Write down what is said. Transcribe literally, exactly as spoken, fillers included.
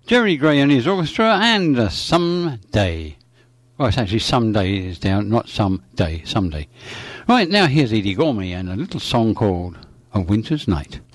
Jerry Gray and his orchestra, and uh, Someday. Well, it's actually Someday is down, not Someday, Someday. Right, now here's Eddie Gormley and a little song called A Winter's Night.